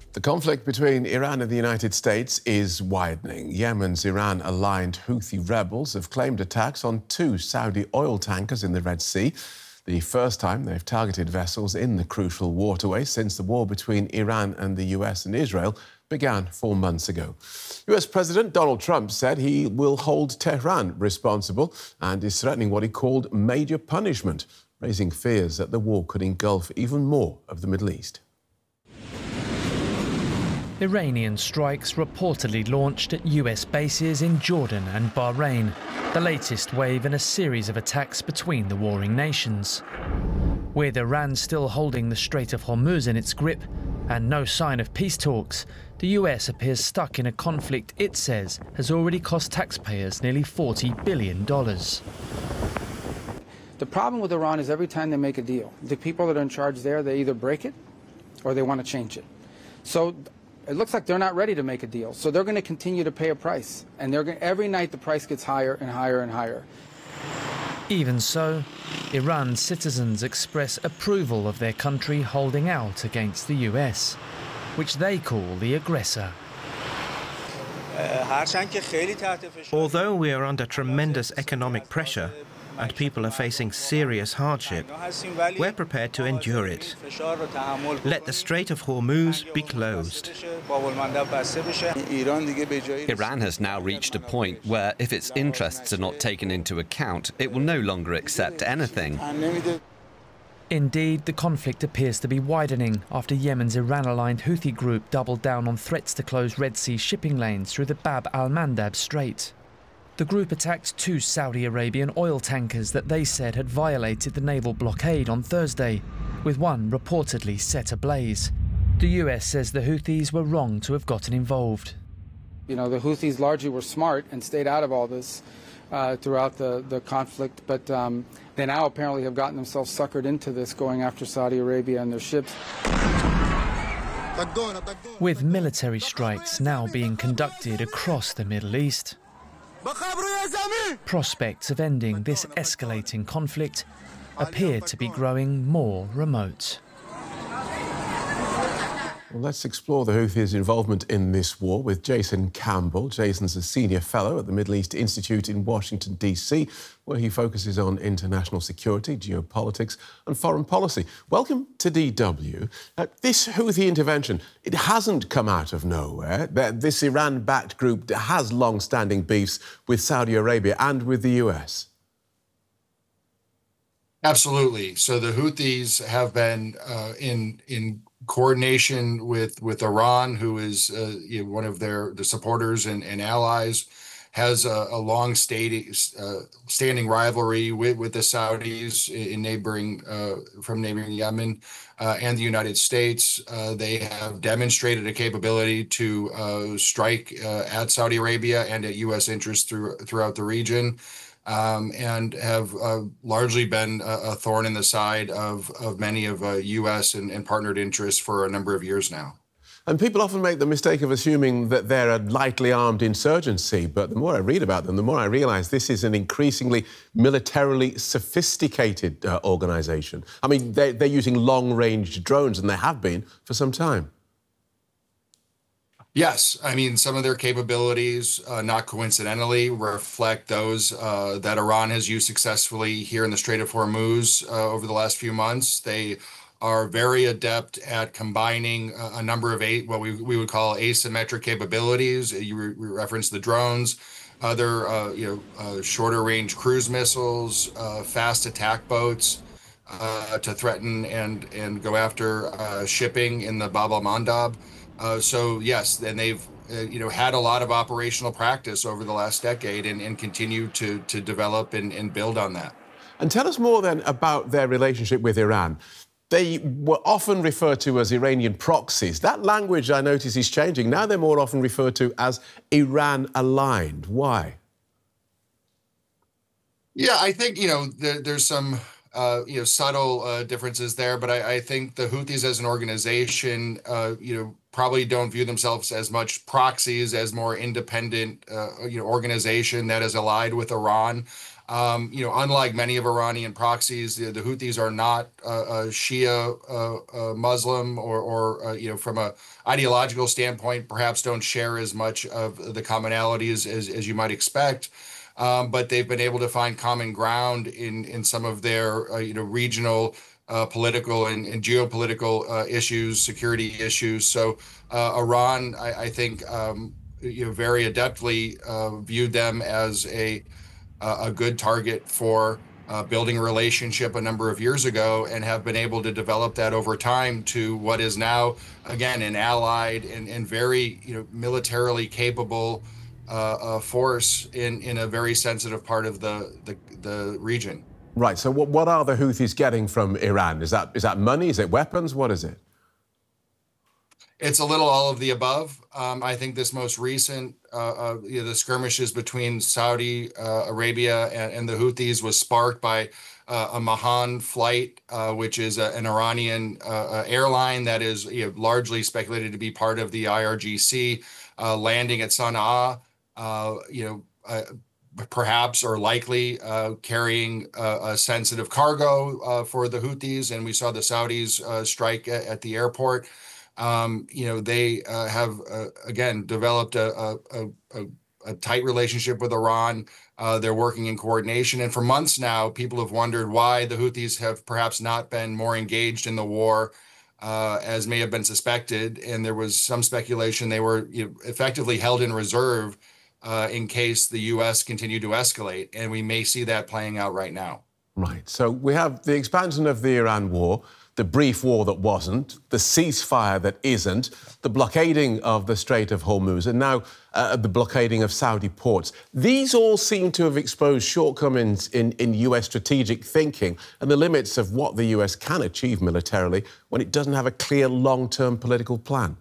The conflict between Iran and the United States is widening. Yemen's Iran-aligned Houthi rebels have claimed attacks on 2 Saudi oil tankers in the Red Sea, the first time they've targeted vessels in the crucial waterway since the war between Iran and the US and Israel began 4 months ago. US President Donald Trump said he will hold Tehran responsible and is threatening what he called major punishment, raising fears that the war could engulf even more of the Middle East. Iranian strikes reportedly launched at US bases in Jordan and Bahrain, the latest wave in a series of attacks between the warring nations. With Iran still holding the Strait of Hormuz in its grip and no sign of peace talks, the US appears stuck in a conflict it says has already cost taxpayers nearly $40 billion. The problem with Iran is every time they make a deal, the people that are in charge there, they either break it or they want to change it. So it looks like they're not ready to make a deal. So they're going to continue to pay a price. And every night the price gets higher and higher and higher. Even so, Iran's citizens express approval of their country holding out against the US, which they call the aggressor. Although we are under tremendous economic pressure and people are facing serious hardship, we're prepared to endure it. Let the Strait of Hormuz be closed. Iran has now reached a point where, if its interests are not taken into account, it will no longer accept anything. Indeed, the conflict appears to be widening after Yemen's Iran-aligned Houthi group doubled down on threats to close Red Sea shipping lanes through the Bab al-Mandab Strait. The group attacked 2 Saudi Arabian oil tankers that they said had violated the naval blockade on Thursday, with one reportedly set ablaze. The US says the Houthis were wrong to have gotten involved. You know, the Houthis largely were smart and stayed out of all this throughout the conflict, but they now apparently have gotten themselves suckered into this, going after Saudi Arabia and their ships. With military strikes now being conducted across the Middle East, prospects of ending this escalating conflict appear to be growing more remote. Well, let's explore the Houthis' involvement in this war with Jason Campbell. Jason's a senior fellow at the Middle East Institute in Washington, D.C., where he focuses on international security, geopolitics and foreign policy. Welcome to DW. This Houthi intervention, it hasn't come out of nowhere. This Iran-backed group has long-standing beefs with Saudi Arabia and with the US. Absolutely. So the Houthis have been in coordination with Iran, who is one of their supporters and allies, has a long standing rivalry with the Saudis in neighboring Yemen and the United States. They have demonstrated a capability to strike at Saudi Arabia and at U.S. interests throughout the region. And have largely been a thorn in the side of many of U.S. and partnered interests for a number of years now. And people often make the mistake of assuming that they're a lightly armed insurgency, but the more I read about them, the more I realise this is an increasingly militarily sophisticated organisation. I mean, they're using long-range drones, and they have been for some time. Yes, I mean, some of their capabilities, not coincidentally, reflect those that Iran has used successfully here in the Strait of Hormuz over the last few months. They are very adept at combining a number of what we would call asymmetric capabilities. You referenced the drones, other shorter range cruise missiles, fast attack boats to threaten and go after shipping in the Bab al-Mandab. So yes, and they've had a lot of operational practice over the last decade and continue to develop and build on that. And tell us more then about their relationship with Iran. They were often referred to as Iranian proxies. That language, I notice, is changing. Now they're more often referred to as Iran-aligned. Why? Yeah, I think, there's some subtle differences there, but I think the Houthis as an organization, probably don't view themselves as much proxies, as more independent, organization that is allied with Iran. Unlike many of Iranian proxies, the Houthis are not Shia Muslim or from a ideological standpoint, perhaps don't share as much of the commonalities as you might expect. But they've been able to find common ground in some of their regional political and geopolitical issues, security issues. So Iran, I think, very adeptly viewed them as a good target for building a relationship a number of years ago, and have been able to develop that over time to what is now, again, an allied and very militarily capable force in a very sensitive part of the region. Right. So what are the Houthis getting from Iran? Is that money? Is it weapons? What is it? It's a little all of the above. I think this most recent, the skirmishes between Saudi Arabia and the Houthis was sparked by a Mahan flight, which is an Iranian airline that is largely speculated to be part of the IRGC, landing at Sana'a, perhaps or likely carrying a sensitive cargo for the Houthis. And we saw the Saudis strike at the airport. They have, again, developed a tight relationship with Iran. They're working in coordination. And for months now, people have wondered why the Houthis have perhaps not been more engaged in the war, as may have been suspected. And there was some speculation they were effectively held in reserve in case the U.S. continued to escalate. And we may see that playing out right now. Right. So we have the expansion of the Iran war, the brief war that wasn't, the ceasefire that isn't, the blockading of the Strait of Hormuz, and now the blockading of Saudi ports. These all seem to have exposed shortcomings in US strategic thinking and the limits of what the US can achieve militarily when it doesn't have a clear long-term political plan.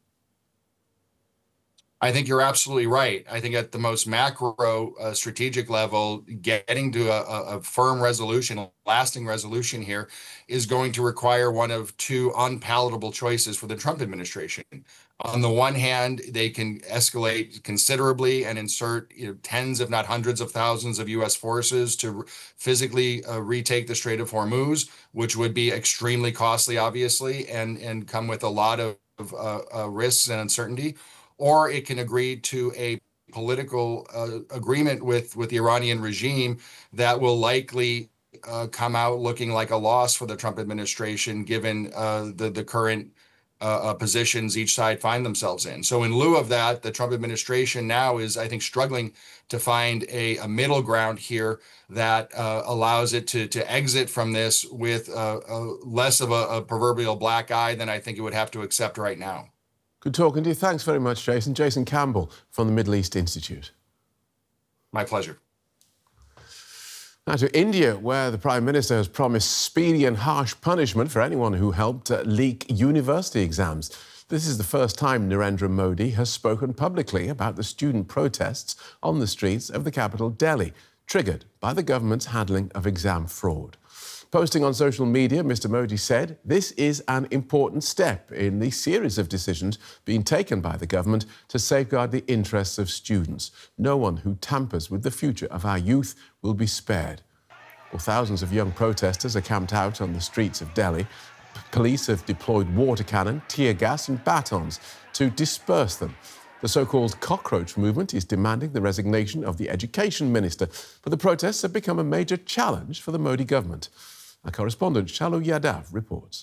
I think you're absolutely right. I think at the most macro strategic level, getting to a firm resolution, a lasting resolution here is going to require one of two unpalatable choices for the Trump administration. On the one hand, they can escalate considerably and insert tens, if not hundreds of thousands of U.S. forces to physically retake the Strait of Hormuz, which would be extremely costly, obviously, and come with a lot of risks and uncertainty. Or it can agree to a political agreement with the Iranian regime that will likely come out looking like a loss for the Trump administration, given the current positions each side find themselves in. So in lieu of that, the Trump administration now is, I think, struggling to find a middle ground here that allows it to exit from this with less of a proverbial black eye than I think it would have to accept right now. Good talking to you. Thanks very much, Jason. Jason Campbell from the Middle East Institute. My pleasure. Now to India, where the Prime Minister has promised speedy and harsh punishment for anyone who helped leak university exams. This is the first time Narendra Modi has spoken publicly about the student protests on the streets of the capital, Delhi, triggered by the government's handling of exam fraud. Posting on social media, Mr. Modi said this is an important step in the series of decisions being taken by the government to safeguard the interests of students. No one who tampers with the future of our youth will be spared. Well, thousands of young protesters are camped out on the streets of Delhi. Police have deployed water cannon, tear gas and batons to disperse them. The so-called cockroach movement is demanding the resignation of the education minister, but the protests have become a major challenge for the Modi government. Our correspondent Shalu Yadav reports.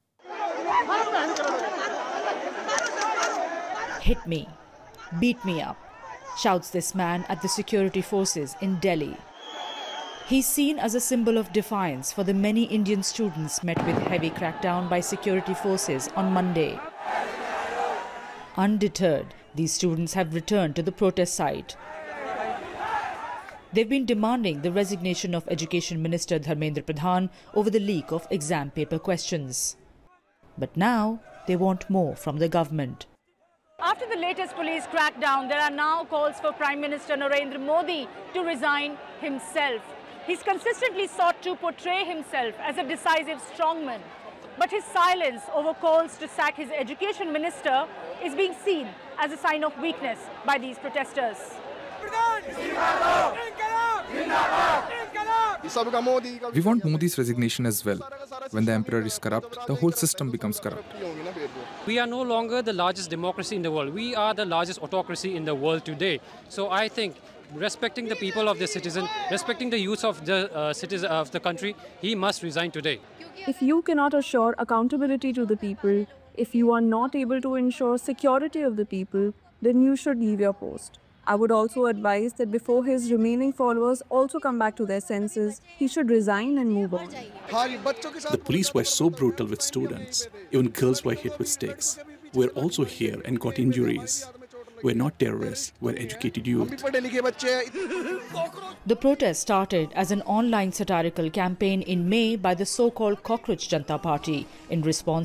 Hit me, beat me up, shouts this man at the security forces in Delhi. He's seen as a symbol of defiance for the many Indian students met with heavy crackdown by security forces on Monday. Undeterred, these students have returned to the protest site. They've been demanding the resignation of Education Minister Dharmendra Pradhan over the leak of exam paper questions. But now they want more from the government. After the latest police crackdown, there are now calls for Prime Minister Narendra Modi to resign himself. He's consistently sought to portray himself as a decisive strongman. But his silence over calls to sack his education minister is being seen as a sign of weakness by these protesters. We want Modi's resignation as well. When the emperor is corrupt, the whole system becomes corrupt. We are no longer the largest democracy in the world. We are the largest autocracy in the world today. So I think respecting the people of the citizen, respecting the youth of the citizen of the country, he must resign today. If you cannot assure accountability to the people, if you are not able to ensure security of the people, then you should leave your post. I would also advise that before his remaining followers also come back to their senses, he should resign and move on. The police were so brutal with students. Even girls were hit with sticks. We're also here and got injuries. We're not terrorists, we're educated youth. The protest started as an online satirical campaign in May by the so-called Cockroach Janata Party in response